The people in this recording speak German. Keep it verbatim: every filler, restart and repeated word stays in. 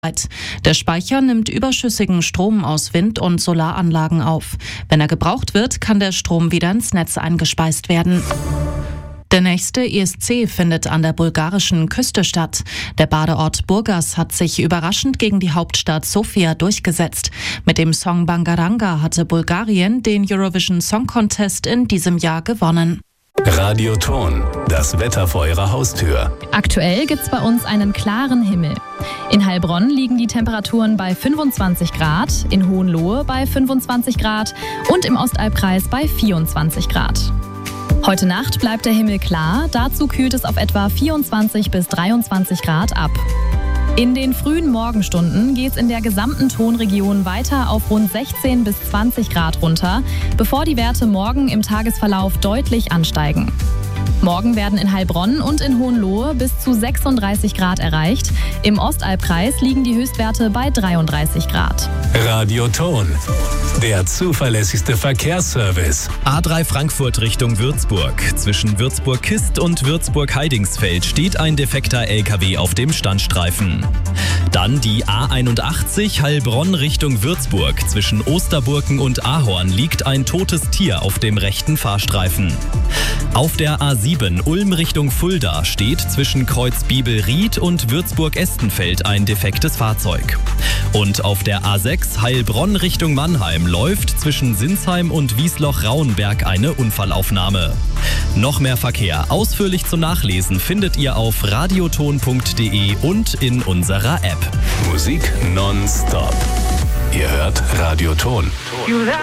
Der Speicher nimmt überschüssigen Strom aus Wind- und Solaranlagen auf. Wenn er gebraucht wird, kann der Strom wieder ins Netz eingespeist werden. Der nächste E S C findet an der bulgarischen Küste statt. Der Badeort Burgas hat sich überraschend gegen die Hauptstadt Sofia durchgesetzt. Mit dem Song Bangaranga hatte Bulgarien den Eurovision Song Contest in diesem Jahr gewonnen. Radioton, das Wetter vor Ihrer Haustür. Aktuell gibt's bei uns einen klaren Himmel. In Heilbronn liegen die Temperaturen bei fünfundzwanzig Grad, in Hohenlohe bei fünfundzwanzig Grad und im Ostalbkreis bei vierundzwanzig Grad. Heute Nacht bleibt der Himmel klar, dazu kühlt es auf etwa vierundzwanzig bis dreiundzwanzig Grad ab. In den frühen Morgenstunden geht es in der gesamten Tonregion weiter auf rund sechzehn bis zwanzig Grad runter, bevor die Werte morgen im Tagesverlauf deutlich ansteigen. Morgen werden in Heilbronn und in Hohenlohe bis zu sechsunddreißig Grad erreicht. Im Ostalbkreis liegen die Höchstwerte bei dreiunddreißig Grad. Radioton, der zuverlässigste Verkehrsservice. A drei Frankfurt Richtung Würzburg. Zwischen Würzburg-Kist und Würzburg-Heidingsfeld steht ein defekter L K W auf dem Standstreifen. Dann die A einundachtzig Heilbronn Richtung Würzburg. Zwischen Osterburken und Ahorn liegt ein totes Tier auf dem rechten Fahrstreifen. Auf der A sieben Ulm Richtung Fulda steht zwischen Kreuz Biebelried und Würzburg-Estenfeld ein defektes Fahrzeug. Und auf der A sechs Heilbronn Richtung Mannheim läuft zwischen Sinsheim und Wiesloch-Rauenberg eine Unfallaufnahme. Noch mehr Verkehr ausführlich zum Nachlesen findet ihr auf radioton punkt de und in unserer App. Musik nonstop. Ihr hört Radioton.